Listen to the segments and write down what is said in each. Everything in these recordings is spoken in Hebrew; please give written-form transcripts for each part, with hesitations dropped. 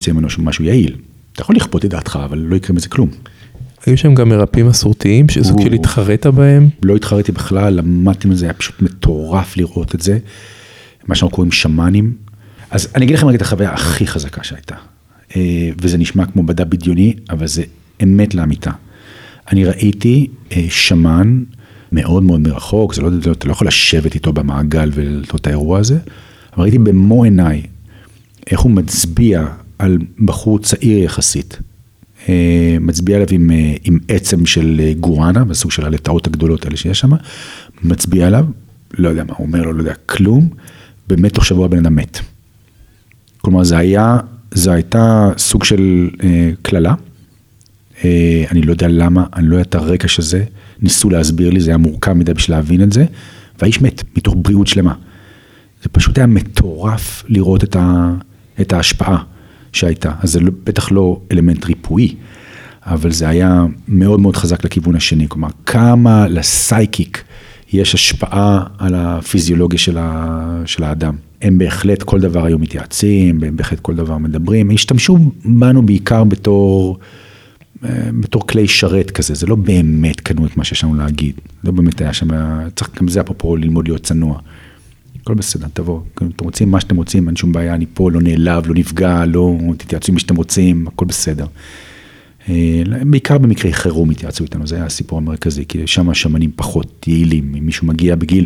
זה משהו יעיל. אתה יכול לכפות את דעתך, אבל לא יקרה מזה כלום. היו שם גם מרפאים מסורתיים, שסוג של התחרית בהם? לא התחריתי בכלל, למדתי מזה, היה פשוט מטורף לראות את זה. מה שאנחנו קוראים שמנים. אז אני אגיד לכם רגע את החוויה הכי חזקה שהייתה. וזה נשמע כמו מדע בדיוני, אבל זה אמת לאמיתה. אני ראיתי שמן מאוד מאוד מרחוק, זה לא, אתה לא יכול לשבת איתו במעגל ולראות את האירוע הזה, אבל ראיתי במו עיניי, איך הוא מצביע על בחור צעיר יחסית, מצביע עליו עם עצם של גורנה, בסוג של הלטאות הגדולות האלה שיש שם, מצביע עליו, לא יודע מה הוא אומר לו, לא יודע כלום, באמת תוך שבוע בן אדם מת. כלומר, זה הייתה סוג של כללה, אני לא יודע למה, אני לא יודע את הרקע שזה, ניסו להסביר לי, זה היה מורכב מדי בשביל להבין את זה, והאיש מת מתוך בריאות שלמה. זה פשוט היה מטורף לראות את ההשפעה שהייתה, אז זה בטח לא אלמנט ריפואי, אבל זה היה מאוד מאוד חזק לכיוון השני, כלומר, כמה לסייקיק יש השפעה על הפיזיולוגיה של האדם. הם בהחלט כל דבר היו מתייעצים, הם בהחלט כל דבר מדברים, הם השתמשו בנו בעיקר בתור כלי שרת כזה, זה לא באמת קנו את מה שיש לנו להגיד, לא באמת היה שם, צריך גם זה אפרופו ללמוד להיות צנוע. הכל בסדר, תבוא, אתם רוצים מה שאתם רוצים, אין שום בעיה, אני פה, לא נעלב, לא נפגע, לא תתייעצו עם מי שאתם רוצים, הכל בסדר. בעיקר במקרה חירום התייעצו איתנו, זה היה הסיפור המרכזי, כי שם השמנים פחות יעילים, אם מישהו מגיע בגיל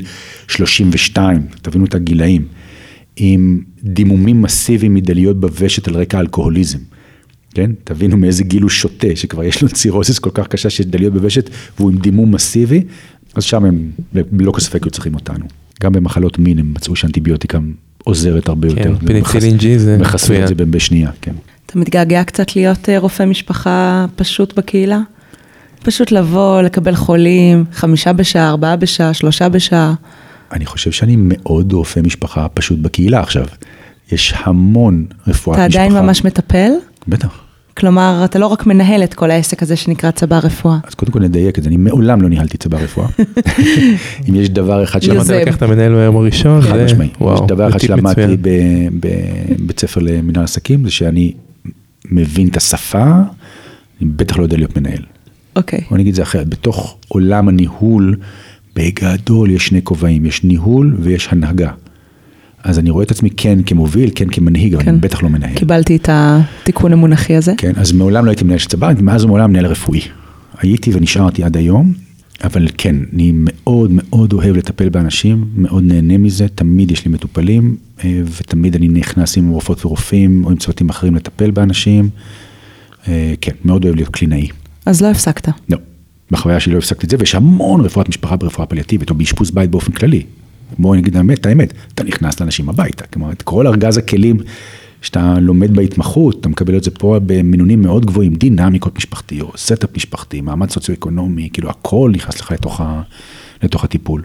32, תבינו את הגילאים, עם דימומים מסיביים מדליות בוושת על רקע אלכוהוליזם, כן? תבינו מאיזה גיל הוא שותה, שכבר יש לו צירוזיס כל כך קשה שיש דליות בוושת, והוא עם דימום מסיבי, אז שם הם לא כספק היו צריכים אותנו. גם במחלות מין הם מצאו שאנטיביוטיקה עוזרת הרבה יותר. כן, פניצילין G זה מחסו את זה בשנייה, כן. אתה מתגעגע קצת להיות רופא משפחה פשוט בקהילה? פשוט לבוא, לקבל חולים, 5 בשעה, 4 בשעה, 3 בשעה. אני חושב שאני מאוד רופא משפחה פשוט בקהילה עכשיו. יש המון רפואת משפחה. אתה עדיין ממש מטפל? בטח. כלומר, אתה לא רק מנהל את כל העסק הזה שנקרא צבא רפואה. אז קודם כל נדייק את זה, אני מעולם לא ניהלתי צבא רפואה. אם יש דבר אחד שלמדתי לקחת המנהל ביום הראשון, חד משמעי. יש דבר אחד שלמדתי בבית ספר למנהל עסקים, זה שאני מבין את השפה, אני בטח לא יודע להיות מנהל. אוקיי. אני אגיד את זה אחרת, בתוך עולם הניהול, בגדול יש 2 כובעים, יש ניהול ויש הנהגה. אז אני רואה את עצמי כן כמוביל, כן כמנהיג, אבל אני בטח לא מנהל. קיבלתי את התיקון המונחי הזה. כן, אז מעולם לא הייתי מנהל של צבא, מאז ומעולם מנהל רפואי. הייתי ונשארתי עד היום, אבל כן, אני מאוד מאוד אוהב לטפל באנשים, מאוד נהנה מזה, תמיד יש לי מטופלים, ותמיד אני נכנס עם רופאות ורופאים, או עם צוותים אחרים לטפל באנשים. כן, מאוד אוהב להיות קלינאי. אז לא הפסקת? לא, בחוויה שלי לא הפסקתי את זה, ויש המון רפואת משפחה ברפואה פליאטיבית, או באשפוז בית באופן כללי. בואו נגיד את האמת, אתה נכנס לאנשים הביתה, כלומר, את כל ארגז הכלים שאתה לומד בהתמחות, אתה מקבל את זה פה במינונים מאוד גבוהים, דינמיקות משפחתיות, סטאפ משפחתי, מעמד סוציו-אקונומי, כאילו הכל נכנס לך לתוך הטיפול.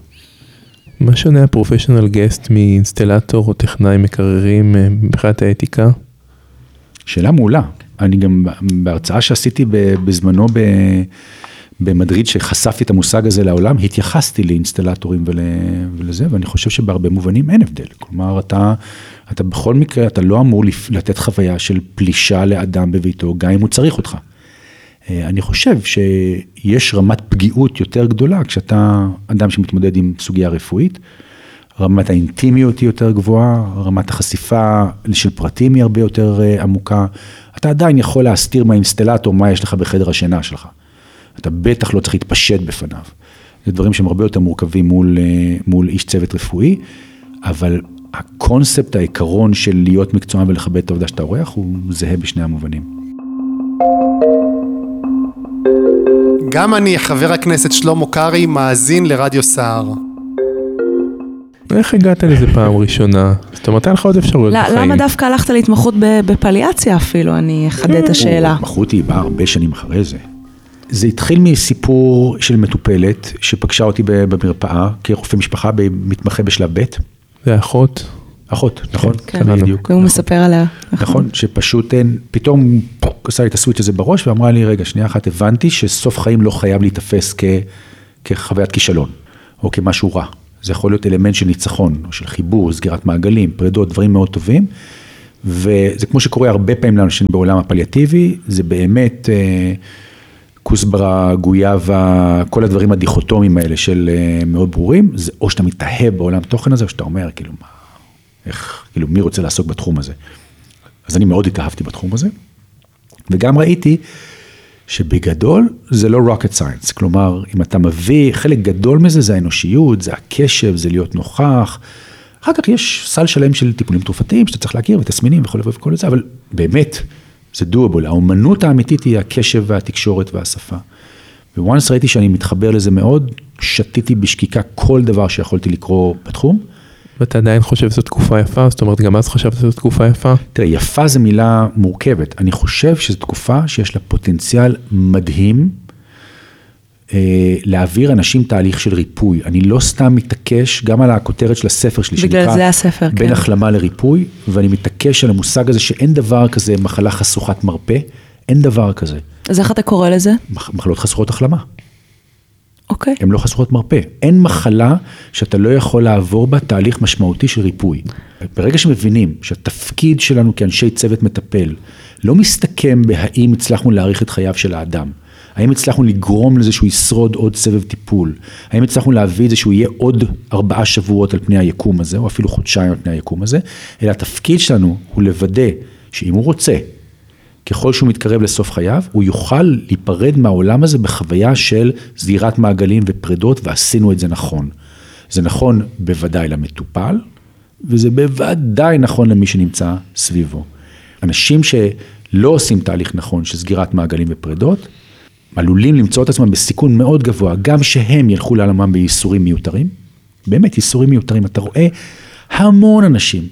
מה שונה הפרופשיונל גסט מאינסטלטור או טכנאי מקררים מבחינת האתיקה? שאלה מעולה. אני גם בהרצאה שעשיתי בזמנו במדריד שחשפתי את המושג הזה לעולם, התייחסתי לאינסטלטורים ולזה, ואני חושב שבהרבה מובנים אין הבדל. כלומר, אתה בכל מקרה, אתה לא אמור לתת חוויה של פלישה לאדם בביתו, גם אם הוא צריך אותך. אני חושב שיש רמת פגיעות יותר גדולה, כשאתה אדם שמתמודד עם סוגיה רפואית, רמת האינטימיות היא יותר גבוהה, רמת החשיפה של פרטים היא הרבה יותר עמוקה, אתה עדיין יכול להסתיר מהאינסטלטור מה יש לך בחדר השינה שלך. אתה בטח לא צריך להתפשט בפניו. זה דברים שהם הרבה יותר מורכבים מול איש צוות רפואי, אבל הקונספט, העיקרון של להיות מקצוען ולכבד את העובדה שאתה אורח, הוא זהה בשני המובנים. גם אני, חבר הכנסת שלמה קרעי, מאזין לרדיו סער. איך הגעת לזה פעם ראשונה? זאת אומרת, אין לך עוד אפשרויות בחיים. למה דווקא הלכת להתמחות בפליאציה אפילו? אני אחדד את השאלה. התמחות היא באה הרבה שנים אחרי זה. זה התחיל מסיפור של מטופלת, שפגשה אותי במרפאה, כרופא משפחה מתמחה בשלב ב'. זה אחות? אחות, נכון? כן, והוא מספר עליה. נכון, שפשוט פתאום עשה לי את הסוויץ' הזה בראש, ואמרה לי, רגע, שנייה אחת, הבנתי שסוף חיים לא חייב להתאפס כחוויית כישלון, או כמשהו רע. זה יכול להיות אלמנט של ניצחון, או של חיבור, סגירת מעגלים, פרדות, דברים מאוד טובים, וזה כמו שקורה הרבה פעמים לאנשים בעולם הפליאטיבי, זה באמת כוסברה, גויאבה, כל הדברים הדיכוטומיים האלה של מאוד ברורים, זה או שאתה מתאהב בעולם תוכן הזה, או שאתה אומר, כאילו, כאילו, מי רוצה לעסוק בתחום הזה? אז אני מאוד התאהבתי בתחום הזה, וגם ראיתי שבגדול זה לא rocket science, כלומר, אם אתה מביא, חלק גדול מזה זה האנושיות, זה הקשב, זה להיות נוכח, אחר כך יש סל שלם של טיפולים תרופתיים שאתה צריך להכיר ותסמינים וכל זה, אבל באמת זה doable, האומנות האמיתית היא הקשב והתקשורת והשפה. וואנס ראיתי שאני מתחבר לזה מאוד, שתיתי בשקיקה כל דבר שיכולתי לקרוא בתחום. ואתה עדיין חושב שזו תקופה יפה? זאת אומרת, גם אז חשבת שזו תקופה יפה? תראה, יפה זו מילה מורכבת. אני חושב שזו תקופה שיש לה פוטנציאל מדהים, להעביר אנשים תהליך של ריפוי. אני לא סתם מתעקש, גם על הכותרת של הספר שלי, בגלל זה הספר, כן. בין החלמה לריפוי, ואני מתעקש על המושג הזה שאין דבר כזה מחלה חשוכת מרפא, אין דבר כזה. אז איך אתה קורא לזה? מחלות חשוכות החלמה. אוקיי. הן לא חשוכות מרפא. אין מחלה שאתה לא יכול לעבור בה תהליך משמעותי של ריפוי. ברגע שמבינים שהתפקיד שלנו כאנשי צוות מטפל, לא מסתכם בהאם הצלחנו להאריך את חייו של האדם, האם הצלחנו לגרום לזה שהוא ישרוד עוד סבב טיפול, האם הצלחנו להביא את זה שהוא יהיה עוד 4 שבועות על פני היקום הזה, או אפילו חודשיים על פני היקום הזה, אלא התפקיד שלנו הוא לוודא שאם הוא רוצה, ככל שהוא מתקרב לסוף חייו, הוא יוכל להיפרד מהעולם הזה בחוויה של סגירת מעגלים ופרדות, ועשינו את זה נכון. זה נכון בוודאי למטופל, וזה בוודאי נכון למי שנמצא סביבו. אנשים שלא עושים תהליך נכון של סגירת מעגלים ופרדות, עלולים למצוא את עצמם בסיכון מאוד גבוה, גם שהם ילכו לעלמם בייסורים מיותרים, באמת ייסורים מיותרים. אתה רואה המון אנשים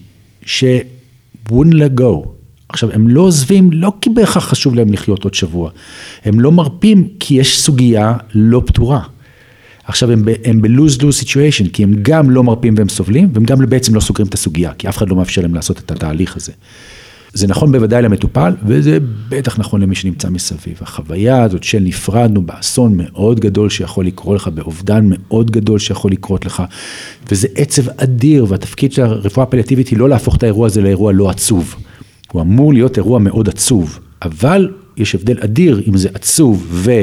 wouldn't let go. עכשיו, הם לא עוזבים, לא כי בהכרח חשוב להם לחיות עוד שבוע. הם לא מרפים כי יש סוגיה לא פתורה. עכשיו, הם ב-lose-lose situation, כי הם גם לא מרפים והם סובלים, והם גם בעצם לא סוגרים את הסוגיה, כי אף אחד לא מאפשר להם לעשות את התהליך הזה. זה נכון בוודאי למטופל, וזה בטח נכון למי שנמצא מסביב. החוויה הזאת של נפרדנו באסון מאוד גדול שיכול לקרות לך, באובדן מאוד גדול שיכול לקרות לך, וזה עצב אדיר, והתפקיד של הרפואה הפליאטיבית היא לא להפוך את האירוע הזה לאירוע לא עצוב. הוא אמור להיות אירוע מאוד עצוב, אבל יש הבדל אדיר אם זה עצוב,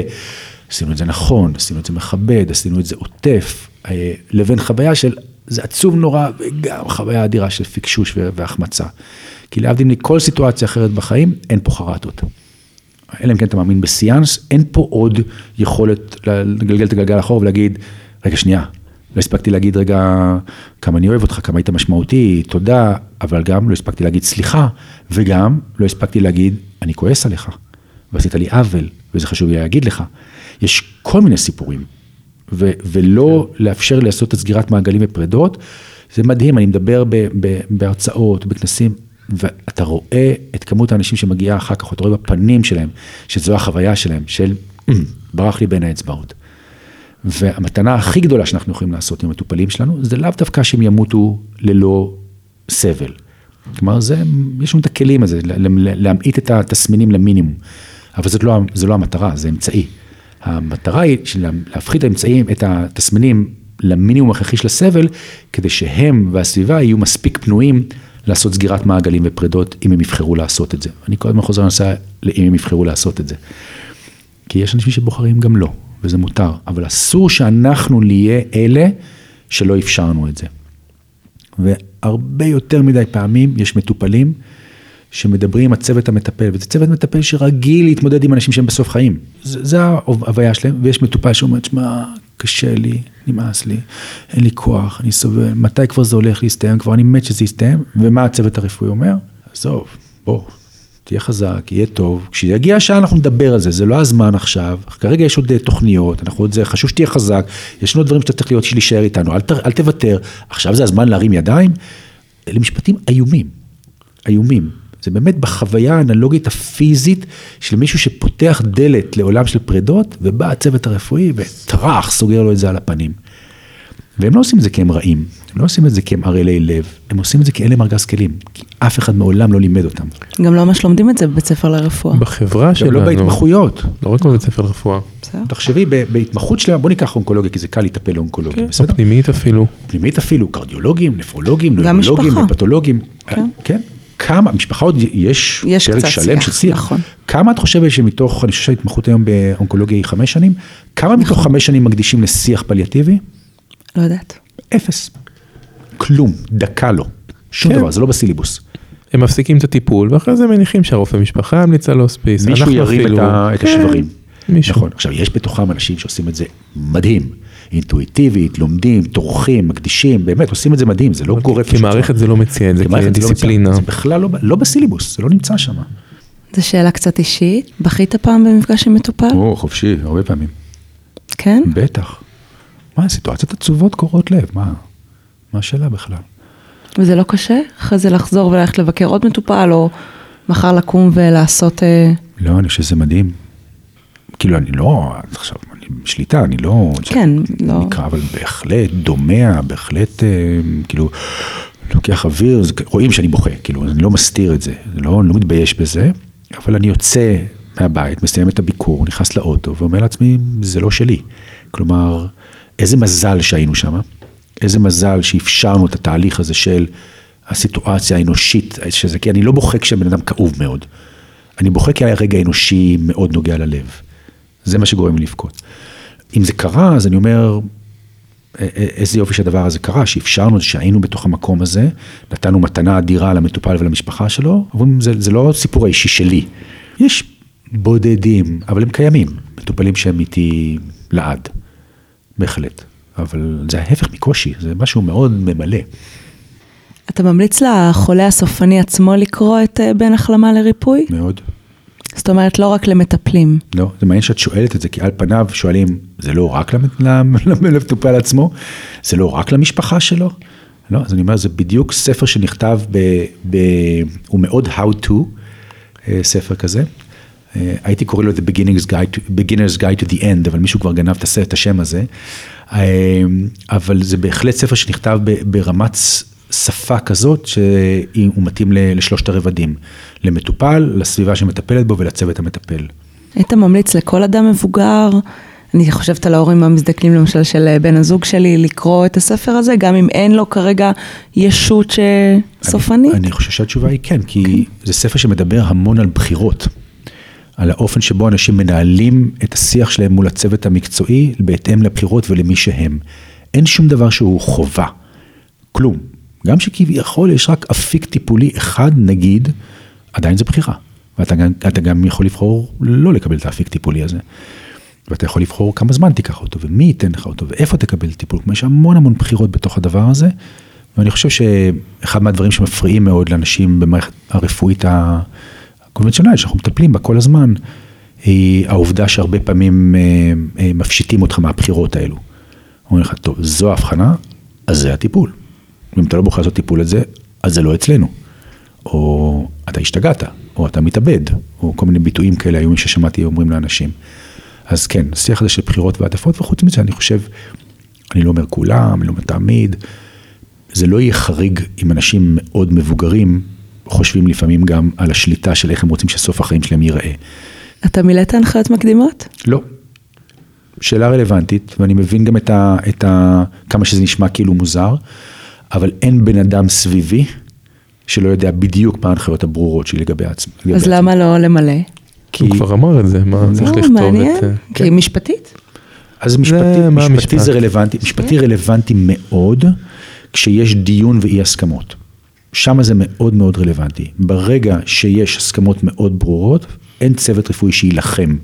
ועשינו את זה נכון, עשינו את זה מכבד, עשינו את זה עוטף, לבין חוויה של זה עצוב נורא, וגם חוויה אדירה של פיקשוש והחמצה. כי להבדיל מכל סיטואציה אחרת בחיים, אין פה חרטות. אלא אם כן אתה מאמין בסיאנס, אין פה עוד יכולת לגלגל את הגלגל אחורה ולהגיד, רגע שנייה, לא הספקתי להגיד רגע כמה אני אוהב אותך, כמה היית משמעותי, תודה, אבל גם לא הספקתי להגיד סליחה, וגם לא הספקתי להגיד, אני כועס עליך, ועשית לי עוול, וזה חשוב לי להגיד לך. יש כל מיני סיפורים, ולא לאפשר לעשות את סגירת מעגלים ופרדות, זה מדהים, אני מדבר בהרצאות, בכנסים, ואתה רואה את כמות האנשים שמגיעה אחר כך, אתה רואה בפנים שלהם, שזו החוויה שלהם, של ברח לי בין האצבעות. והמתנה הכי גדולה שאנחנו יכולים לעשות עם המטופלים שלנו, זה לאו דווקא שהם ימותו ללא סבל. כלומר, יש לנו את הכלים הזה, להמעיט את התסמינים למינימום. אבל זה לא המטרה, זה אמצעי. המטרה היא להפחית את התסמינים למינימום הכרחי של הסבל, כדי שהם והסביבה יהיו מספיק פנויים לעשות סגירת מעגלים ופרדות, אם הם יבחרו לעשות את זה. אני כל הזמן חוזר לנושא, אם הם יבחרו לעשות את זה. כי יש אנשים שבוחרים גם לא, וזה מותר. אבל אסור שאנחנו נהיה אלה שלא אפשרנו את זה. והרבה יותר מדי פעמים יש מטופלים שמדברים עם הצוות המטפל, וזה צוות מטפל שרגיל להתמודד עם אנשים שהם בסוף חיים. זה ההוויה שלהם, ויש מטופל שאומר, שמה, קשה לי, נמאס לי, אין לי כוח, אני סובל, מתי כבר זה הולך להסתיים, כבר אני מת שזה יסתיים, ומה הצוות הרפואי אומר? עזוב, בוא, תהיה חזק, יהיה טוב, כשיגיע השעה אנחנו נדבר על זה, זה לא הזמן עכשיו, כרגע יש עוד תוכניות, חשוב שתהיה חזק, יש עוד דברים שאתה צריך להיות להישאר איתנו, אל תוותר, עכשיו זה הזמן להרים ידיים, אלה משפטים איומים, זה באמת בחוויה האנלוגית הפיזית של מישהו שפותח דלת לעולם של פרדות, ובא הצוות הרפואי וטרח סוגר לו את זה על הפנים. והם לא עושים את זה כי הם רעים, הם לא עושים את זה כי הם ערלי לב, הם עושים את זה כי אין להם ארגז כלים, כי אף אחד מעולם לא לימד אותם. גם לא ממש לומדים את זה בבית ספר לרפואה. בחברה שלנו. גם לא בהתמחויות. לא רק בבית ספר לרפואה. תחשבי, בהתמחות שלהם, בוא ניקח אונקולוגיה, כי זה קל לטפל לאונקולוגיה. או פנימית אפילו. פנימית אפילו, קרדיולוגים, נפרולוגים, נוירולוגים, פתולוגים. כן. כמה, משפחה עוד יש פרק שלם של שיח. נכון. כמה את חושבת שמתוך, אני חושב שההתמחות היום באונקולוגיה היא 5 שנים, כמה מתוך 5 שנים מקדישים לשיח פליאטיבי? לא יודעת. 0. כלום, דקה לא. שום דבר, זה לא בסילבוס. הם מפסיקים את הטיפול, ואחרי זה מניחים שהרופא משפחה המליצה להוספיס. מישהו ירים את השברים. מישהו. נכון. עכשיו, יש בתוכם אנשים שעושים את זה מדהים. אינטואיטיבית, לומדים, טורחים, מקדישים, באמת עושים את זה מדהים, זה לא גורף. כי מערכת זה לא מציע את זה, כדיסציפלינה. זה בכלל לא בסילבוס, זה לא נמצא שם. זו שאלה קצת אישית. בכית פעם במפגש עם מטופל? חופשי, הרבה פעמים. כן? בטח. מה, סיטואציות עצובות קורות לב, מה השאלה בכלל? וזה לא קשה? אחרי זה לחזור וללכת לבקר עוד מטופל, או מחר לקום ולעשות... לא, אני חושב שזה מדהים. כאילו, אני לא, עכשיו, אני בשליטה, אני לא... כן, לא... נקרא, אבל בהחלט דומע, בהחלט, כאילו, לוקח אוויר, רואים שאני בוכה, כאילו, אני לא מסתיר את זה, לא מתבייש בזה, אבל אני יוצא מהבית, מסיים את הביקור, נכנס לאוטו, ואומר לעצמי, זה לא שלי. כלומר, איזה מזל שהיינו שם, איזה מזל שאפשרנו את התהליך הזה של הסיטואציה האנושית, שזה, כי אני לא בוכה כשבן אדם כאוב מאוד. אני בוכה כי היה רגע אנושי מאוד נוגע ללב. זה מה שגורם לי לבכות. אם זה קרה, אז אני אומר, איזה יופי שהדבר הזה קרה, שאפשרנו שהיינו בתוך המקום הזה, נתנו מתנה אדירה למטופל ולמשפחה שלו, אבל זה לא סיפור האישי שלי. יש בודדים, אבל הם קיימים, מטופלים שהם איתי לעד, בהחלט. אבל זה ההפך מקושי, זה משהו מאוד ממלא. אתה ממליץ לחולה הסופני עצמו לקרוא את בין החלמה לריפוי? מאוד. זאת אומרת, לא רק למטפלים. לא, זה מעניין שאת שואלת את זה, כי על פניו שואלים, זה לא רק למטופל עצמו, זה לא רק למשפחה שלו? לא, אז אני אומר, זה בדיוק ספר שנכתב, הוא מאוד how to, ספר כזה. הייתי קורא לו The Beginner's Guide to the End, אבל מישהו כבר גנב את השם הזה. אבל זה בהחלט ספר שנכתב ברמת שפה כזאת, שהוא מתאים לשלושת הרבדים. למטופל, לסביבה שמטפלת בו ולצוות המטפל. היית ממליץ לכל אדם מבוגר, אני חושבת על ההורים המזדקנים למשל של בן הזוג שלי, לקרוא את הספר הזה, גם אם אין לו כרגע ישות סופנית? אני חושב שהתשובה היא כן, כי זה ספר שמדבר המון על בחירות, על האופן שבו אנשים מנהלים את השיח שלהם מול הצוות המקצועי, בהתאם לבחירות ולמי שהם. אין שום דבר שהוא חובה, כלום. גם שכביכול יש רק אפיק טיפולי אחד, נגיד, עדיין זה בחירה. ואתה גם יכול לבחור לא לקבל את האפיק טיפולי הזה. ואתה יכול לבחור כמה זמן תיקח אותו, ומי ייתן לך אותו, ואיפה תקבל טיפול. יש המון בחירות בתוך הדבר הזה, ואני חושב שאחד מהדברים שמפריעים מאוד לאנשים במערכת הרפואית הקונבנציונלית, שאנחנו מטפלים בה כל הזמן, היא העובדה שהרבה פעמים מפשיטים אותך מהבחירות האלו. אומרים לך, טוב, זו ההבחנה, אז זה הטיפול. אם אתה לא בוחר לעשות טיפול את זה, אז זה לא אצלנו. או אתה השתגעת, או אתה מתאבד, או כל מיני ביטויים כאלה היו ששמעתי אומרים לאנשים. אז כן, שיח הזה של בחירות ועדפות, וחוץ מזה אני חושב, אני לא אומר כולם, אני לא אומר תמיד, זה לא יהיה חריג אם אנשים מאוד מבוגרים, חושבים לפעמים גם על השליטה של איך הם רוצים שסוף החיים שלהם ייראה. אתה מילאת הנחיות מקדימות? לא. שאלה רלוונטית, ואני מבין גם כמה שזה נשמע כאילו מוזר, אבל אין בן אדם סביבי, שלא יודע בדיוק מה ההנחיות הברורות שלי לגבי עצמי. אז למה לא למלא? הוא כבר אמר את זה, מה צריך לכתוב את... מעניין, כי משפטית? אז משפטי זה רלוונטי, משפטי רלוונטי מאוד, כשיש דיון ואי הסכמות. שם זה מאוד מאוד רלוונטי. ברגע שיש הסכמות מאוד ברורות, אין צוות רפואי שילחם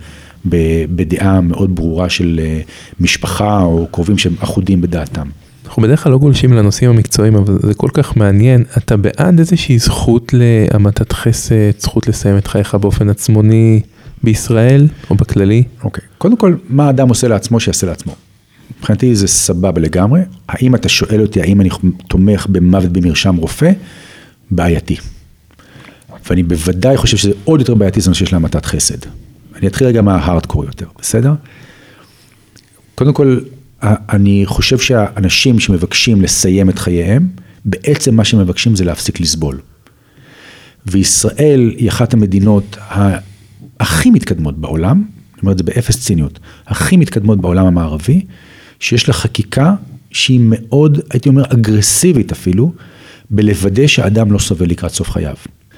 בדעה מאוד ברורה של משפחה או קרובים שהם אחודים בדעתם. אנחנו בדרך כלל לא גולשים לנושאים המקצועיים, אבל זה כל כך מעניין. אתה בעד איזושהי זכות להמתת חסד, זכות לסיים את חייך באופן עצמוני בישראל או בכללי? אוקיי. קודם כל, מה האדם עושה לעצמו שיעשה לעצמו? מבחינתי זה סבבה לגמרי. האם אתה שואל אותי, האם אני תומך במוות במרשם רופא? בעייתי. ואני בוודאי חושב שזה עוד יותר בעייתי, זה נושא של המתת חסד. אני אתחיל רגע מההארדקור יותר, בסדר? קודם כל, אני חושב שהאנשים שמבקשים לסיים את חייהם, בעצם מה שמבקשים זה להפסיק לסבול. וישראל היא אחת המדינות הכי מתקדמות בעולם, אני אומר את זה באפס ציניות, הכי מתקדמות בעולם המערבי, שיש לה חקיקה שהיא מאוד, הייתי אומר, אגרסיבית אפילו, בלוודא שהאדם לא סובל לקראת סוף חייו.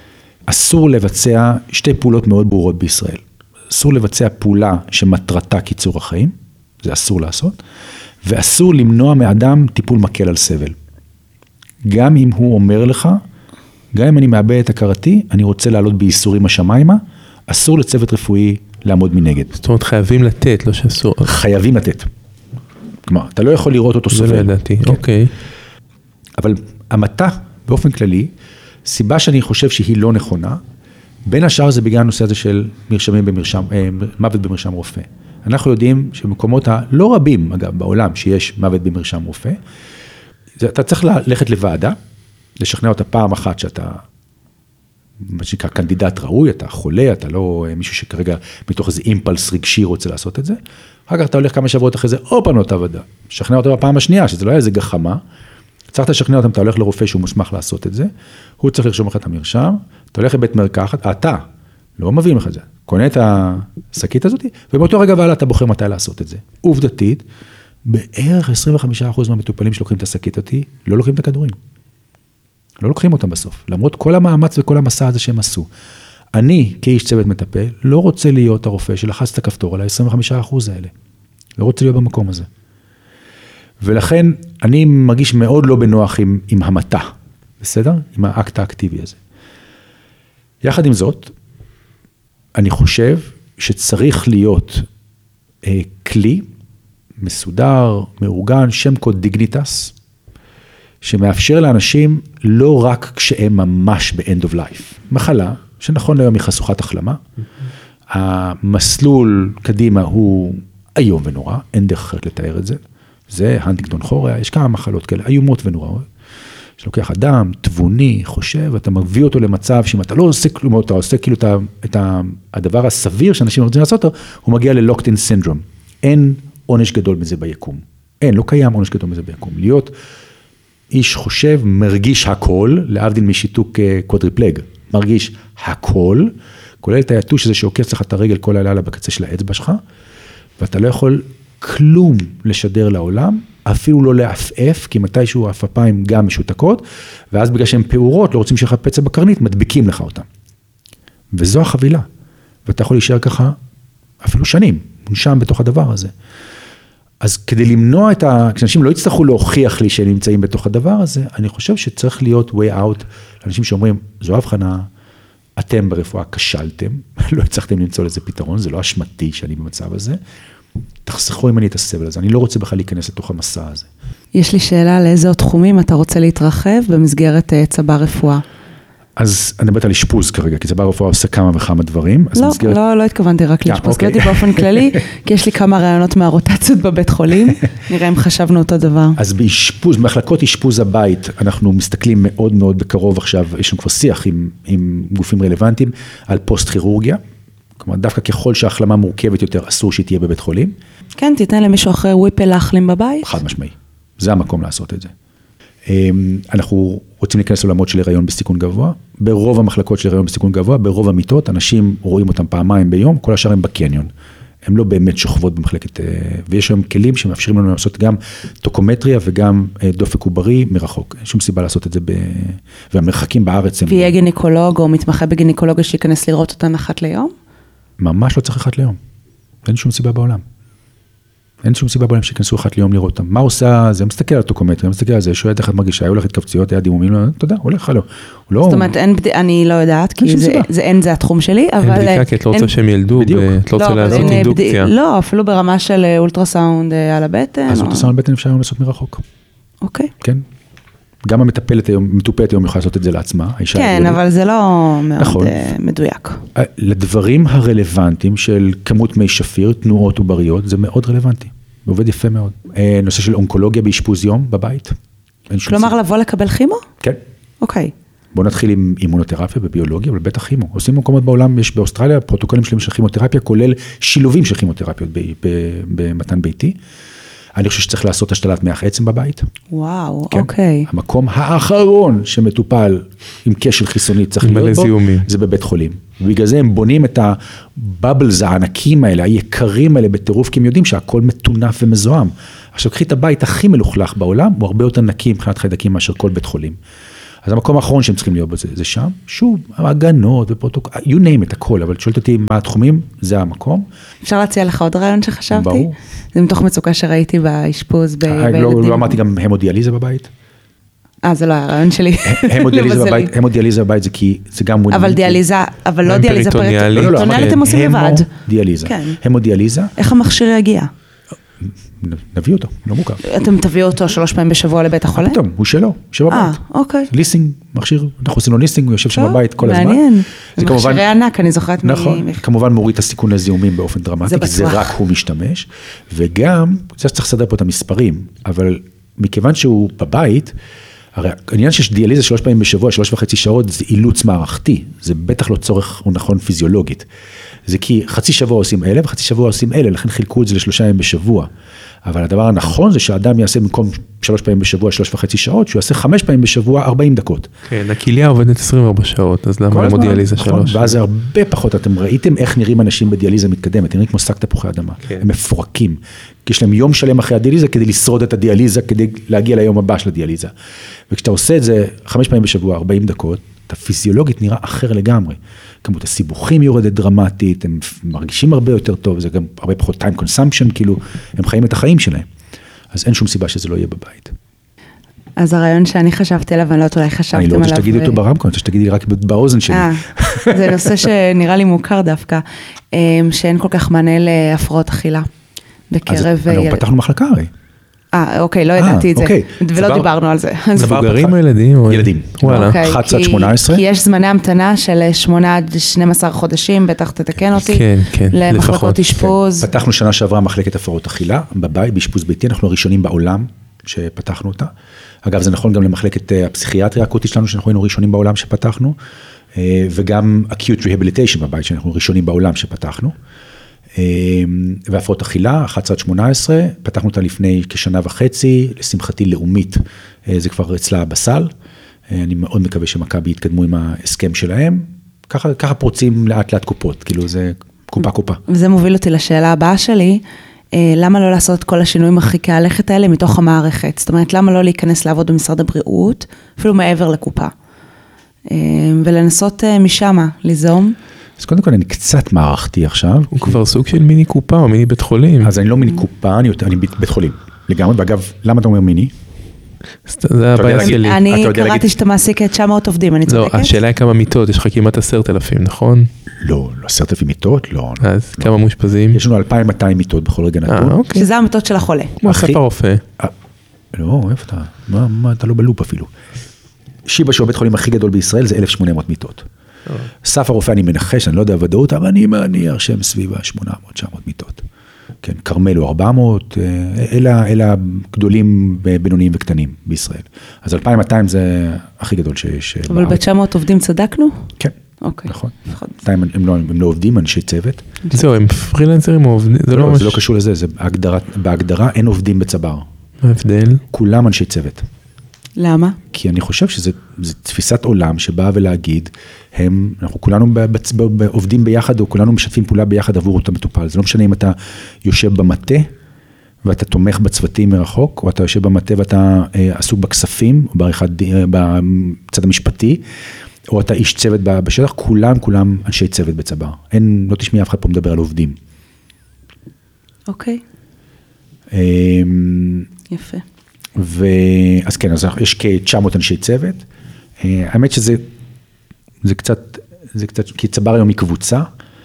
אסור לבצע שתי פעולות מאוד ברורות בישראל. אסור לבצע פעולה שמטרתה קיצור החיים, זה אסור לעשות, ואסור למנוע מאדם טיפול מקל על סבל. גם אם הוא אומר לך, גם אם אני מאבד את הכרתי, אני רוצה לעלות בייסורים השמיימה, אסור לצוות רפואי לעמוד מנגד. זאת אומרת, חייבים לתת, לא שאסור. חייבים לתת. כלומר, אתה לא יכול לראות אותו סובל. זה לא ידעתי, אוקיי. אבל המתה, באופן כללי, סיבה שאני חושב שהיא לא נכונה, בין השאר זה בגלל הנושא הזה של מוות במרשם רופא. אנחנו יודעים שבמקומות הלא רבים, אגב, בעולם, שיש מוות במרשם רופא, אתה צריך ללכת לוועדה, לשכנע אותה פעם אחת שאתה, מה שנקרא, קנדידט ראוי, אתה חולה, אתה לא מישהו שכרגע מתוך איזה אימפלס רגשי רוצה לעשות את זה, אחר כך אתה הולך כמה שבועות אחרי זה, פעם אותה ועדה, שכנע אותה בפעם השנייה, שזה לא היה איזה גחמה, צריך לשכנע אותם, אתה הולך לרופא שהוא מוסמך לעשות את זה, הוא צריך לרשום לך את המרשם, אתה הולך לבית מרקחת, אתה לא מביאים לך את זה, קונה את השקית הזאת, ובאותו רגע ועלה אתה בוחר מתי לעשות את זה. עובדתית, בערך 25% מהמטופלים שלוקחים את השקית אותי, לא לוקחים את הכדורים. לא לוקחים אותם בסוף, למרות כל המאמץ וכל המסע הזה שהם עשו. אני, כאיש צוות מטפל, לא רוצה להיות הרופא שלחץ את הכפתור על ה-25% האלה. לא רוצה להיות במקום הזה. ולכן אני מרגיש מאוד לא בנוח עם המתה, בסדר? עם האקט האקטיבי הזה. יחד עם זאת, אני חושב שצריך להיות כלי מסודר, מאורגן, שם קוד דיגניטס, שמאפשר לאנשים לא רק כשהם ממש ב-end of life. מחלה, שנכון היום היא חשוכת החלמה, המסלול קדימה הוא איום ונורא, אין דרך אחרת לתאר את זה, זה הנטינגטון חוריה, יש כמה מחלות כאלה, איומות ונוראות, שלוקח אדם, תבוני, חושב, אתה מביא אותו למצב שאם אתה לא עושה כלום, אתה עושה כאילו את הדבר הסביר שאנשים רוצים לעשות אותו, הוא מגיע ללוקטין סינדרום. אין עונש גדול מזה ביקום. אין, לא קיים עונש גדול מזה ביקום. להיות איש חושב, מרגיש הכל, להבדיל משיתוק קוודריפלג, מרגיש הכל, כולל את היתוש הזה שעוקץ לך את הרגל כל הלילה בקצה של האצבע שלך, ואתה לא יכול כלום לשדר לעולם, אפילו לא להפעף, כי מתישהו האפפיים גם משותקות, ואז בגלל שהן פעורות, לא רוצים שיהיה לך פצע בקרנית, מדביקים לך אותם. וזו החבילה. ואתה יכול להישאר ככה אפילו שנים, שם בתוך הדבר הזה. אז כדי למנוע כשאנשים לא יצטרכו להוכיח לי שהם נמצאים בתוך הדבר הזה, אני חושב שצריך להיות way out, לאנשים שאומרים, זו הבחנה, אתם ברפואה כשלתם, לא הצלחתם למצוא לזה פתרון, זה לא אשמתי שאני במצב הזה, תחסכו ממני את הסבל הזה, אני לא רוצה בכלל להיכנס לתוך המסע הזה. יש לי שאלה, לאיזה עוד תחומים אתה רוצה להתרחב במסגרת צבא רפואה? אז אני מדברת על אשפוז כרגע, כי צבא רפואה עושה כמה וכמה דברים. לא התכוונתי רק לאשפוז, קראתי באופן כללי, כי יש לי כמה רעיונות מהרוטציות בבית חולים, נראה אם חשבנו אותו דבר. אז באשפוז, במחלקות אשפוז הבית, אנחנו מסתכלים מאוד מאוד בקרוב עכשיו, יש לנו כבר שיח עם גופים רלוונטיים, על פוסט כירורגיה, כלומר דווקא ככל שההחלמה מורכבת יותר, אסור שהיא תהיה בבית חולים. כן, תיתן למישהו אחרי וויפל להחלים בבית? חד משמעי, זה המקום לעשות את זה. אנחנו רוצים להיכנס לעולמות של הריון בסיכון גבוה, ברוב המחלקות של הריון בסיכון גבוה, ברוב המיטות, אנשים רואים אותם פעמיים ביום, כל השאר הם בקניון, הם לא באמת שוכבות במחלקת, ויש היום כלים שמאפשרים לנו לעשות גם טוקומטריה וגם דופק עוברי מרחוק, אין שום סיבה לעשות את זה, והמרחקים בארץ הם... ויהיה גינקולוג או מתמחה בגינקולוגיה שיכנס לראות אותן אחת ליום? ממש לא צריך אחת ליום, אין שום סיבה בעולם. אין שום סיבה בעולם שכנסו אחת ליום לראות אותם. מה עושה? זה מסתכל על טוקומטריה, מסתכל על זה, שואלת איך את מרגישה, היו לך התכווצויות, היה דימומים, לא, תודה, הולך, לא. זאת אומרת, אני לא יודעת, כי זה התחום שלי, אבל... אין בדיקה, כי את לא רוצה שהם ילדו, את לא רוצה לעשות אינדוקציה. לא, אפילו ברמה של אולטרסאונד על הבטן. אז אולטרסאונד על בטן אפשר לעשות מרחוק. אוקיי. כן. גם המטופלת היום יכולה לעשות את זה לעצמה. כן, אבל זה לא מאוד מדויק. לדברים הרלוונטיים של כמות מי שפיר, תנועות ובריות, זה מאוד רלוונטי. זה עובד יפה מאוד. נושא של אונקולוגיה באשפוז יום בבית. כלומר, לבוא לקבל כימו? כן. אוקיי. בואו נתחיל עם אימונותרפיה בביולוגיה, אבל בטח כימו. עושים מקומות בעולם, יש באוסטרליה פרוטוקולים שלהם של כימותרפיה, כולל שילובים של כימותרפיות במתן ביתי. אני חושב שצריך לעשות השתלת מח עצם בבית. וואו, כן? אוקיי. המקום האחרון שמטופל עם כשל חיסוני צריך להיות בו, זה בבית חולים. ובגלל זה הם בונים את הבאבלס הענקים האלה, היקרים האלה בטירוף, כי הם יודעים שהכל מטונף ומזוהם. עכשיו, קחי את הבית הכי מלוכלך בעולם, הוא הרבה יותר נקי מבחינת חיידקים מאשר כל בית חולים. אז המקום האחרון שהם צריכים להיות בזה, זה שם, שוב, הגנות ופרוטוקול, you name it, הכל, אבל שואלת אותי מה התחומים, זה המקום. אפשר להציע לך עוד רעיון שחשבתי? ברור. זה מתוך מצוקה שראיתי באשפוז בילדים. לא אמרתי גם המודיאליזה בבית. זה לא הרעיון שלי. המודיאליזה בבית זה כי זה גם... אבל דיאליזה, אבל לא דיאליזה פריטוניאלית, אתם עושים לבד. המודיאליזה. המודיאליזה. איך המכשיר יגיע? נביא אותו, לא מוכר. אתם תביאו אותו 3 פעמים בשבוע לבית החולה? פתאום, הוא שלו, יושב בבית. אוקיי. ליסינג, מכשיר, אנחנו עושים לו ליסינג, הוא יושב שם בבית כל הזמן. מעניין. זה מכשירי ענק, אני זוכרת. נכון, כמובן מוריד את הסיכון לזיהומים באופן דרמטי, כי זה רק הוא משתמש, וגם, זה שצריך לסדר פה את המספרים, אבל מכיוון שהוא בבית, הרי העניין שיש דיאליזה 3 פעמים בשבוע, 3.5 שעות, זה אילוץ מערכתי, זה בטח לא צורך או נכון פיזיולוגית. זה כי חצי שבוע עושים אלה, וחצי שבוע עושים אלה, לכן חילקו את זה ל3 ימים בשבוע. אבל הדבר הנכון זה שהאדם יעשה במקום 3 פעמים בשבוע, 3.5 שעות, שהוא יעשה 5 פעמים בשבוע, 40 דקות. כן, הכליה עובדת 24 שעות, אז למה לא דיאליזה 3? ואז זה הרבה פחות, אתם ראיתם איך נראים אנשים בדיאליזה מתקדמת, הם נראים כמו שק תפוחי אדמה, הם מפורקים, כי יש להם יום שלם אחרי הדיאליזה, כדי לשרוד את הדיאליזה, כדי להגיע ליום הבא של הדיאליזה. וכשאתה עושה את זה 5 פעמים בשבוע, 40 דקות, אתה פיזיולוגית נראה אחר לגמרי. כמות הסיבוכים יורדת דרמטית, הם מרגישים הרבה יותר טוב, זה גם הרבה פחות time consumption, כאילו, הם חיים את החיים שלהם. אז אין שום סיבה שזה לא יהיה בבית. אז הרעיון שאני חשבתי עליו, אני לא יודעת, אולי חשבתם עליו. אני לא רוצה שתגידי אותו ברמקול, אני רוצה שתגידי רק באוזן שלי. זה נושא שנראה לי מוכר דווקא, שאין כל כך מענה להפרעות אכילה בקרב... אז אנחנו פתחנו מחלקה הרי. אוקיי, לא ידעתי את זה, ולא דיברנו על זה. מבוגרים או ילדים? ילדים, 11 עד 18. כי יש זמני המתנה של 8 עד 12 חודשים, בטח תתקן אותי, למחלקות אשפוז. פתחנו שנה שעברה מחלקת הפרעות אכילה, בבית, באשפוז ביתי, אנחנו הראשונים בעולם שפתחנו אותה. אגב, זה נכון גם למחלקת הפסיכיאטריה האקוטית שלנו, שאנחנו היינו ראשונים בעולם שפתחנו, וגם acute rehabilitation בבית, שאנחנו ראשונים בעולם שפתחנו. והפרעות אכילה, 11 עד 18, פתחנו אותה לפני כשנה וחצי, לשמחתי לאומית, זה כבר אצלה בסל, אני מאוד מקווה שמכבי יתקדמו עם ההסכם שלהם, ככה פורצים לאט לאט קופות, כאילו זה קופה. וזה מוביל אותי לשאלה הבאה שלי, למה לא לעשות כל השינויים מרחיקי הלכת האלה מתוך המערכת? זאת אומרת, למה לא להיכנס לעבוד במשרד הבריאות, אפילו מעבר לקופה, ולנסות משם ליזום? אז קודם כל אני קצת מערכתי עכשיו. הוא כבר סוג של מיני קופה או מיני בית חולים. אז אני לא מיני קופה, אני בית חולים. לגמרי, ואגב, למה אתה אומר מיני? זה הבעיה שלי. אני קראתי שאתה מעסיק 900 עובדים, אני צודקת? לא, השאלה היא כמה מיטות, יש לך כמעט 10,000, נכון? לא, 10,000 מיטות, לא. אז כמה מאושפזים? יש לנו 2,200 מיטות בכל רגע נתון. שזה המיטות של החולה. כמו אסף הרופא. לא, איפה אתה? מה, אתה לא בלופ אפילו. שיבא שהוא הבית חולים הכי גדול בישראל, זה 1,800 מיטות. אסף הרופא אני מנחש, אני לא יודע ודאות, אבל אני מניח שהם סביב 800-900 מיטות. כן, קרמל הוא 400, אלה הגדולים, בינוניים וקטנים בישראל. אז 2,200 זה הכי גדול שיש. אבל ב-900 עובדים צדקנו? כן, נכון. הם לא עובדים, אנשי צוות. זהו, הם פרילנסרים או עובדים? זה לא קשור לזה, בהגדרה אין עובדים בצבר. מה ההבדל? כולם אנשי צוות. למה? כי אני חושב שזה תפיסת עולם שבאה ולהגיד, אנחנו כולנו עובדים ביחד, או כולנו משתפים פעולה ביחד עבור אותו מטופל. זה לא משנה אם אתה יושב במטה, ואתה תומך בצוותים מרחוק, או אתה יושב במטה ואתה עסוק בכספים, או בצד המשפטי, או אתה איש צוות בשטח, כולם אנשי צוות בצבר. לא תשמעי אף אחד פה מדבר על עובדים. אוקיי. יפה. אז כן, אז יש כ-900 אנשי צוות. האמת שזה קצת, כי צבר היום היא קבוצה.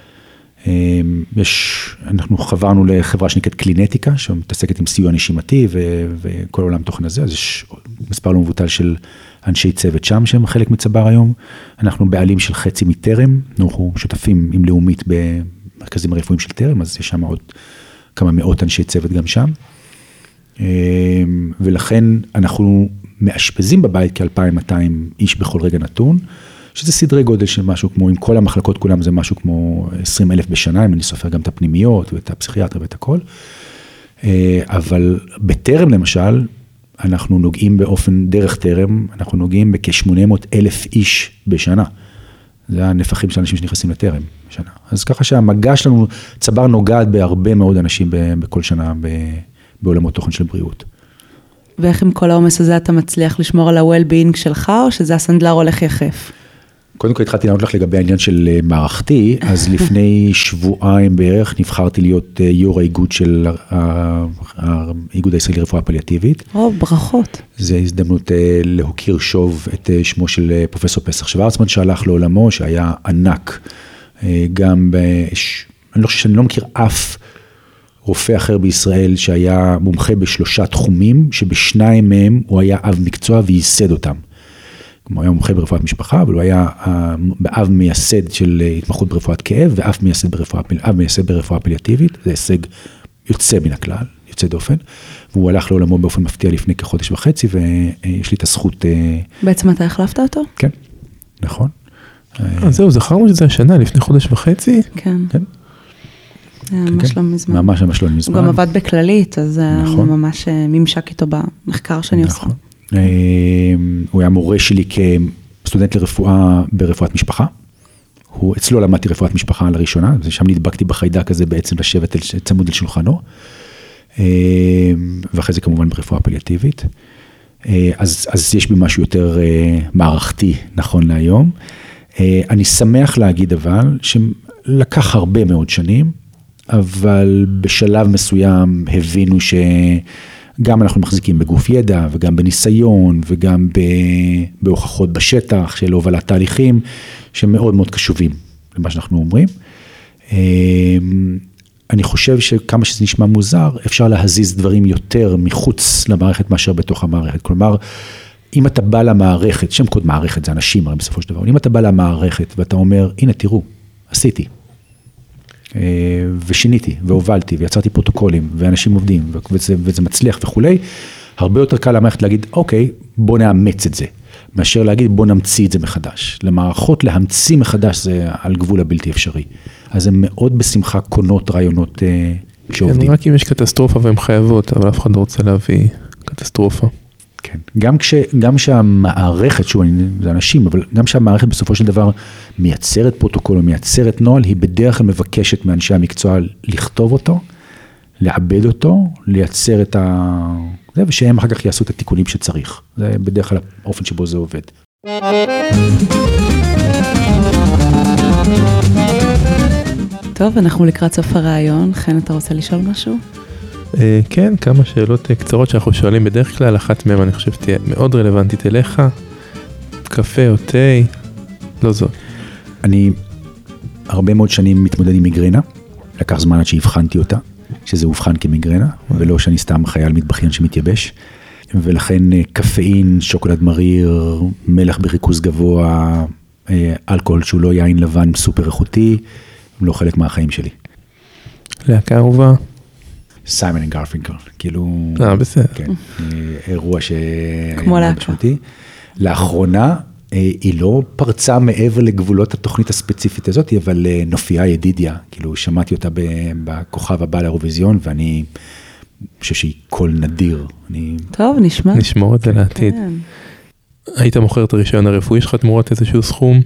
אנחנו חברנו לחברה שנקראת קלינטיקה, שמתעסקת עם סיוע נשימתי וכל עולם תוכן הזה, אז יש מספר לא מבוטל של אנשי צוות שם, שהם חלק מצבר היום. אנחנו בעלים של חצי מטרם, אנחנו שותפים עם לאומית במרכזים הרפואיים של טרם, אז יש שם עוד כמה מאות אנשי צוות גם שם. ולכן אנחנו מאשפזים בבית כ-2,200 איש בכל רגע נתון, שזה סדרי גודל של משהו כמו, עם כל המחלקות כולם זה משהו כמו 20,000 בשנה, אם אני סופר גם את הפנימיות ואת הפסיכיאטריה ואת הכל. אבל בטרם למשל, אנחנו נוגעים דרך טרם, אנחנו נוגעים בכ-800,000 איש בשנה. זה הנפחים של אנשים שנכנסים לטרם בשנה. אז ככה שהמגע שלנו, צבר נוגעת בהרבה מאוד אנשים בכל שנה בעולמות תוכן של בריאות. ואיך עם כל העומס הזה אתה מצליח לשמור על ה-well-being שלך, או שזה הסנדלר הולך יחף? קודם כל התחלתי לענות לך לגבי העניין של מערכתי, אז לפני שבועיים בערך נבחרתי להיות יו"ר האיגוד של האיגוד הישראלי לרפואה פליאטיבית. ברכות. זו הזדמנות להוקיר שוב את שמו של פרופסור פסח שוורצמן שהלך לעולמו, שהיה ענק. גם, אני לא מכיר אף רופא אחר בישראל שהיה מומחה בשלושה תחומים, שבשניים מהם הוא היה אב מקצוע וייסד אותם. הוא היה מומחה ברפואת משפחה, אבל הוא היה אב מייסד של התמחות ברפואת כאב, ואב מייסד ברפואה פליאטיבית, זה הישג יוצא מן הכלל, יוצא דופן, והוא הלך לעולמו באופן מפתיע לפני כחודש וחצי, ויש לי את הזכות... בעצם אתה החלפת אותו? כן, נכון. זהו, זכרנו שזה השנה, לפני חודש וחצי? כן. כן. ממש לא מזמן. ממש לא מזמן. הוא גם עבד בכללית, אז הוא ממש ממשק איתו במחקר שאני עושה. הוא היה מורה שלי כסטודנט לרפואה ברפואת משפחה. אצלו למדתי רפואת משפחה לראשונה, ושם נדבקתי בחיידק הזה בעצם לשבת צמוד אל שולחנו. ואחרי זה כמובן ברפואה פליאטיבית. אז יש בי משהו יותר מערכתי נכון להיום. אני שמח להגיד אבל, שלקח הרבה מאוד שנים, אבל בשלב מסוים הבינו שגם אנחנו מחזיקים בגוף ידע, וגם בניסיון, וגם בהוכחות בשטח של הובלת תהליכים, שמאוד מאוד קשובים למה שאנחנו אומרים. אני חושב שכמה שזה נשמע מוזר, אפשר להזיז דברים יותר מחוץ למערכת מאשר בתוך המערכת. כלומר, אם אתה בא למערכת, שם קוד מערכת, זה אנשים הרי בסופו של דבר, אם אתה בא למערכת ואתה אומר, הנה תראו, עשיתי, ושיניתי, והובלתי, ויצרתי פרוטוקולים, ואנשים עובדים, וזה מצליח וכולי, הרבה יותר קל למערכת להגיד, אוקיי, בוא נאמץ את זה, מאשר להגיד, בוא נמציא את זה מחדש. למערכות להמציא מחדש זה על גבול הבלתי אפשרי. אז הן מאוד בשמחה קונות רעיונות שעובדים. כן, רק אם יש קטסטרופה והן חייבות, אבל אף אחד לא רוצה להביא קטסטרופה. כן, גם שהמערכת, שוב, זה אנשים, אבל גם שהמערכת בסופו של דבר מייצרת פרוטוקול או מייצרת נוהל, היא בדרך כלל מבקשת מאנשי המקצוע לכתוב אותו, לעבד אותו, לייצר את זה, ושהם אחר כך יעשו את התיקונים שצריך. זה בדרך כלל האופן שבו זה עובד. טוב, אנחנו לקראת סוף הרעיון. חן, אתה רוצה לשאול משהו? כן, כמה שאלות קצרות שאנחנו שואלים בדרך כלל, אחת מהן אני חושב תהיה מאוד רלוונטית אליך, קפה או תה, לא זאת. אני הרבה מאוד שנים מתמודד עם מיגרנה, לקח זמן עד שהבחנתי אותה, שזה הובחן כמיגרנה, ולא שאני סתם חייל מטבחיין שמתייבש, ולכן קפאין, שוקולד מריר, מלח בריכוז גבוה, אלכוהול שהוא לא יין לבן סופר איכותי, לא חלק מהחיים שלי. להקה אהובה? סיימון אנד גרפינקל, כאילו... בסדר. כן, אירוע כמו להקה. לאחרונה, היא לא פרצה מעבר לגבולות התוכנית הספציפית הזאת, אבל נופיעה ידידיה, כאילו שמעתי אותה בכוכב הבא לאירוויזיון, ואני חושב שהיא קול נדיר. טוב, נשמע. נשמור את זה לעתיד. היית מוכר את הרישיון הרפואי שלך תמורת איזשהו סכום?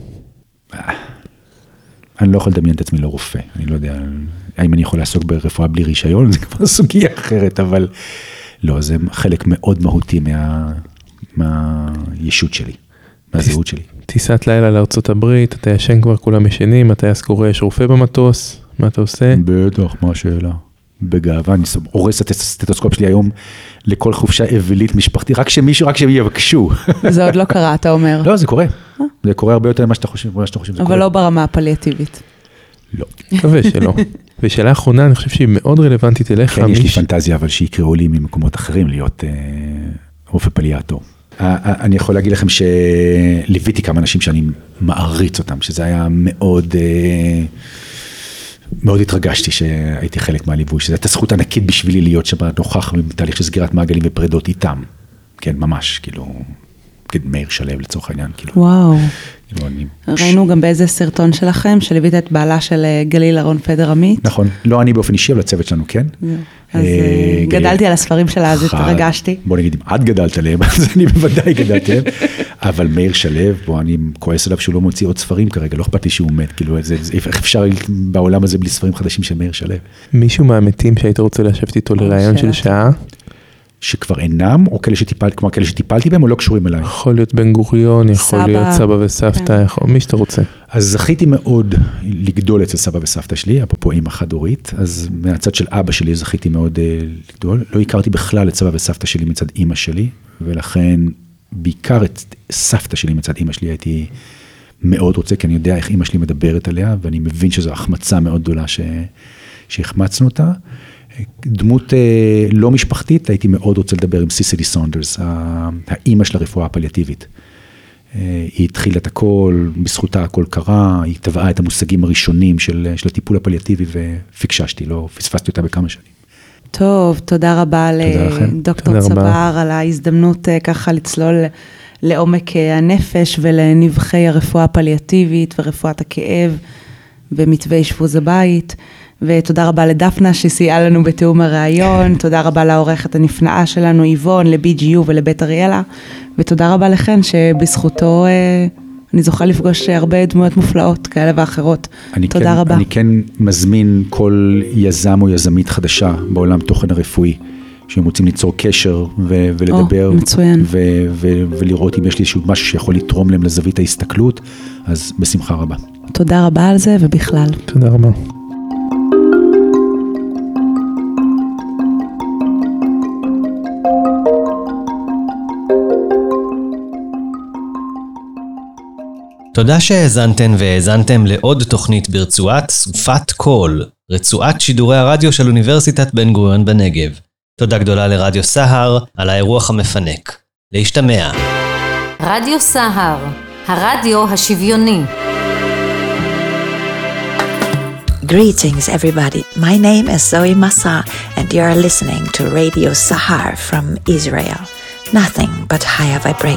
אני לא יכול לדמיין את עצמי לא רופא, אני לא יודע, האם אני יכול לעסוק ברפואה בלי רישיון, זה כבר סוגיה אחרת, אבל לא, זה חלק מאוד מהותי מהישות שלי, מהזהות שלי. טיסת לילה לארצות הברית, אתה ישן כבר, כולם ישנים, אתה יסקורה, יש רופא במטוס, מה אתה עושה? בטח, מה השאלה? בגאווה, אני הורס את הסטטוסקופ שלי היום לכל חופשה אבלית משפחתי, רק שהם יבקשו. זה עוד לא קרה, אתה אומר. לא, זה קורה. זה קורה הרבה יותר ממה שאתה חושב. אבל לא ברמה הפליאטיבית. לא. מקווה שלא. ושאלה האחרונה, אני חושב שהיא מאוד רלוונטית אליך. כן, יש לי פנטזיה, אבל שיקראו לי ממקומות אחרים להיות רופא פליאטור. אני יכול להגיד לכם שליוויתי כמה אנשים שאני מעריץ אותם, שזה היה מאוד... מאוד התרגשתי שהייתי חלק מהליווי, שזו הייתה זכות ענקית בשבילי להיות שם נוכח בתהליך של סגירת מעגלים ופרדות איתם. כן, ממש, כאילו, מאיר שלו לצורך העניין, כאילו. וואו. ראינו גם באיזה סרטון שלכם, שליווית את בעלה של גליל אהרון פדר עמית. נכון, לא אני באופן אישי, אבל הצוות שלנו, כן. אז גדלתי על הספרים שלה, אז התרגשתי. בוא נגיד, אם את גדלת עליהם, אז אני בוודאי גדלתי עליהם, אבל מאיר שלו, בוא אני כועס עליו שהוא לא מוציא עוד ספרים כרגע, לא אכפת לי שהוא מת, כאילו, איך אפשר בעולם הזה בלי ספרים חדשים של מאיר שלו? מישהו מהמתים שהיית רוצה לשבת איתו לרעיון של שעה? שכבר אינם, או כאלה שטיפלתי בהם, או לא קשורים אליי. יכול להיות בן גוריון, יכול להיות סבא וסבתא, מי שאתה רוצה. אז זכיתי מאוד לגדול אצל סבא וסבתא שלי, אפרופו אמא חד-הורית, אז מהצד של אבא שלי זכיתי מאוד לגדול. לא הכרתי בכלל את סבא וסבתא שלי מצד אמא שלי, ולכן בעיקר את סבתא שלי מצד אמא שלי הייתי מאוד רוצה, כי אני יודע איך אמא שלי מדברת עליה, ואני מבין שזו החמצה מאוד גדולה שהחמצנו אותה. דמות לא משפחתית, הייתי מאוד רוצה לדבר עם סיסילי סונדרס, האמא של הרפואה הפליאטיבית. היא התחילה את הכל, בזכותה הכל קרה, היא טבעה את המושגים הראשונים של הטיפול הפליאטיבי, ופיקששתי, לא פספסתי אותה בכמה שנים. טוב, תודה רבה לדוקטור צבר על ההזדמנות ככה לצלול לעומק הנפש ולנבחי הרפואה הפליאטיבית ורפואת הכאב ומתווה אשפוז הבית. ותודה רבה לדפנה שסייעה לנו בתיאום הרעיון, תודה רבה לעורכת הנפלאה שלנו איבון, ל-BGU ולבית אריאלה, ותודה רבה לכן שבזכותו אני זוכה לפגוש הרבה דמויות מופלאות כאלה ואחרות. תודה רבה. אני כן מזמין כל יזם או יזמית חדשה בעולם תוכן הרפואי, שהם רוצים ליצור קשר ולדבר, ולראות אם יש לי איזשהו משהו שיכול לתרום להם לזווית ההסתכלות, אז בשמחה רבה. תודה רבה על זה ובכלל. תודה רבה. תודה שהאזנתן והאזנתם לעוד תוכנית ברצועת סופת קול, רצועת שידורי הרדיו של אוניברסיטת בן גוריון בנגב. תודה גדולה לרדיו סהר על האירוח המפנק. להשתמע. רדיו סהר, הרדיו השוויוני. Greetings everybody, my name is Zoe Massa and you are listening to Radio Sahar from Israel. Nothing but higher vibration.